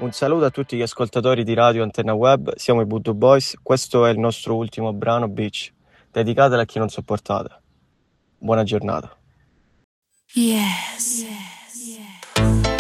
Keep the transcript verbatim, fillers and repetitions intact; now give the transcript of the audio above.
Un saluto a tutti gli ascoltatori di Radio Antenna Web, siamo i Voodoo Boys, questo è il nostro ultimo brano Beach, dedicatelo a chi non sopportate. Buona giornata. Yes, yes, yes.